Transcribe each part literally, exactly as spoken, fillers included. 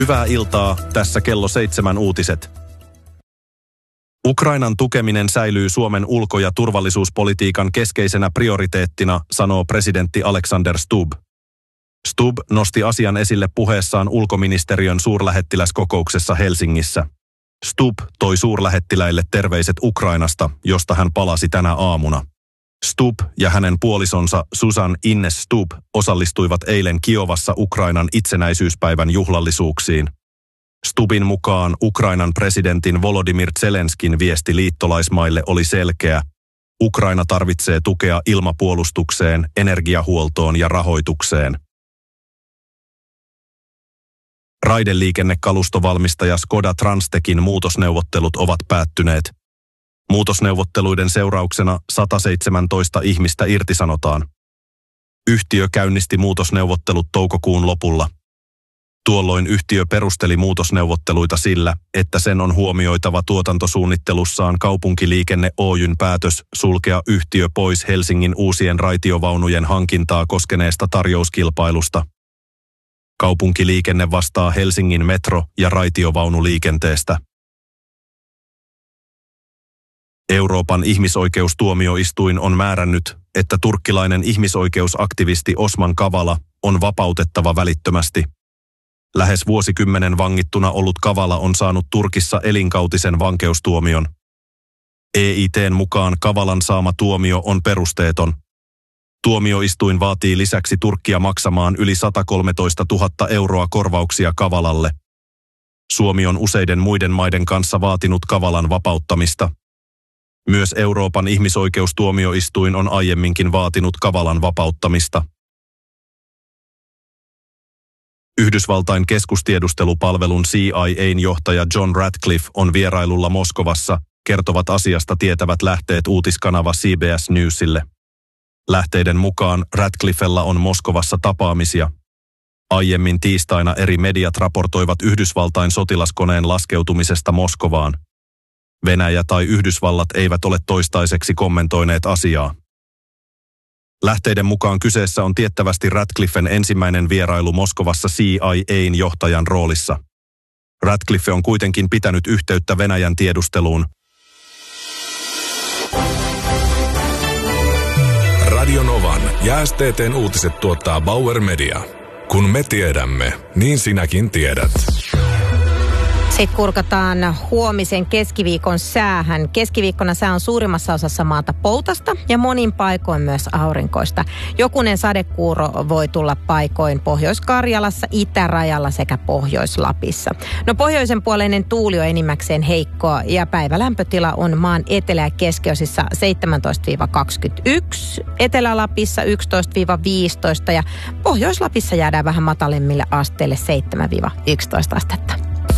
Hyvää iltaa, tässä kello seitsemän uutiset. Ukrainan tukeminen säilyy Suomen ulko- ja turvallisuuspolitiikan keskeisenä prioriteettina, sanoo presidentti Alexander Stubb. Stubb nosti asian esille puheessaan ulkoministeriön suurlähettiläskokouksessa Helsingissä. Stubb toi suurlähettiläille terveiset Ukrainasta, josta hän palasi tänä aamuna. Stubb ja hänen puolisonsa Susan Ines Stubb osallistuivat eilen Kiovassa Ukrainan itsenäisyyspäivän juhlallisuuksiin. Stubbin mukaan Ukrainan presidentin Volodymyr Zelenskin viesti liittolaismaille oli selkeä. Ukraina tarvitsee tukea ilmapuolustukseen, energiahuoltoon ja rahoitukseen. Raideliikennekalustovalmistaja Škoda Transtechin muutosneuvottelut ovat päättyneet. Muutosneuvotteluiden seurauksena sata seitsemäntoista ihmistä irtisanotaan. Yhtiö käynnisti muutosneuvottelut toukokuun lopulla. Tuolloin yhtiö perusteli muutosneuvotteluita sillä, että sen on huomioitava tuotantosuunnittelussaan Kaupunkiliikenne Oy:n päätös sulkea yhtiö pois Helsingin uusien raitiovaunujen hankintaa koskeneesta tarjouskilpailusta. Kaupunkiliikenne vastaa Helsingin metro- ja raitiovaunuliikenteestä. Euroopan ihmisoikeustuomioistuin on määrännyt, että turkkilainen ihmisoikeusaktivisti Osman Kavala on vapautettava välittömästi. Lähes vuosikymmenen vangittuna ollut Kavala on saanut Turkissa elinkautisen vankeustuomion. E I T:n mukaan Kavalan saama tuomio on perusteeton. Tuomioistuin vaatii lisäksi Turkkia maksamaan yli sata kolmetoista tuhatta euroa korvauksia Kavalalle. Suomi on useiden muiden maiden kanssa vaatinut Kavalan vapauttamista. Myös Euroopan ihmisoikeustuomioistuin on aiemminkin vaatinut Kavalan vapauttamista. Yhdysvaltain keskustiedustelupalvelun C I A:n johtaja John Ratcliffe on vierailulla Moskovassa, kertovat asiasta tietävät lähteet uutiskanava C B S Newsille. Lähteiden mukaan Ratcliffella on Moskovassa tapaamisia. Aiemmin tiistaina eri mediat raportoivat Yhdysvaltain sotilaskoneen laskeutumisesta Moskovaan. Venäjä tai Yhdysvallat eivät ole toistaiseksi kommentoineet asiaa. Lähteiden mukaan kyseessä on tiettävästi Ratcliffen ensimmäinen vierailu Moskovassa C I A:n johtajan roolissa. Ratcliffe on kuitenkin pitänyt yhteyttä Venäjän tiedusteluun. Radio Novan ja S T T:n uutiset tuottaa Bauer Media. Kun me tiedämme, niin sinäkin tiedät. Sitten kurkataan huomisen keskiviikon säähän. Keskiviikkona sää on suurimmassa osassa maata poutasta ja monin paikoin myös aurinkoista. Jokunen sadekuuro voi tulla paikoin Pohjois-Karjalassa, Itärajalla sekä Pohjois-Lapissa. No pohjoisen puoleinen tuuli on enimmäkseen heikkoa ja päivälämpötila on maan etelä- ja keskiosissa seitsemäntoista kaksikymmentäyksi, Etelä-Lapissa yksitoista viisitoista ja Pohjois-Lapissa jäädään vähän matalemmille asteille seitsemän yksitoista astetta.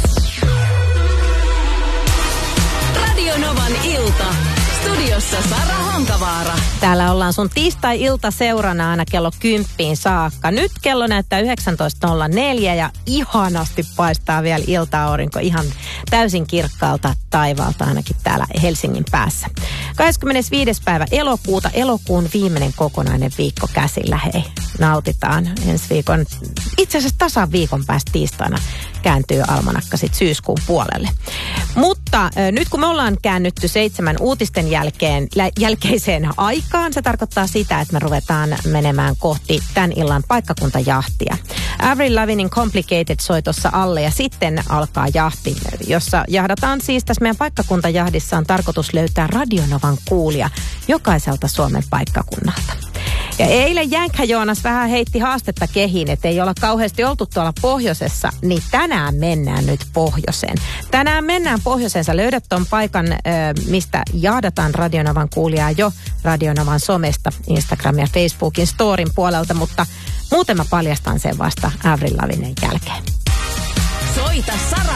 Radio Novan ilta. Studiossa Sara Hankavaara. Täällä ollaan sun tiistai-ilta seurana aina kello kymppiin saakka. Nyt kello näyttää yhdeksäntoista nolla neljä ja ihanasti paistaa vielä ilta-aurinko ihan täysin kirkkaalta taivaalta ainakin täällä Helsingin päässä. kahdeskymmenesviides päivä elokuuta, elokuun viimeinen kokonainen viikko käsillä. Hei, nautitaan ensi viikon, itse asiassa tasan viikon päästä tiistaina kääntyy almanakka sit syyskuun puolelle. Mutta äh, nyt kun me ollaan käännytty seitsemän uutisten jälkeen, lä, jälkeiseen aikaan, se tarkoittaa sitä, että me ruvetaan menemään kohti tämän illan paikkakuntajahtia. Avril Lavinin Complicated soi tuossa alle ja sitten alkaa jahti, jossa jahdataan siis tässä meidän paikkakuntajahdissa on tarkoitus löytää Radio Novan kuulija jokaiselta Suomen paikkakunnalta. Ja eilen Jänkä Joonas vähän heitti haastetta kehiin, että ei olla kauheasti oltu tuolla pohjoisessa, niin tänään mennään nyt pohjoiseen. Tänään mennään pohjoiseen. Sä löydät ton paikan, mistä jahdataan Radio Novan kuulijaa jo Radio Novan somesta, Instagram ja Facebookin storin puolelta, mutta muuten mä paljastan sen vasta Avril Lavinen jälkeen. Soita Sara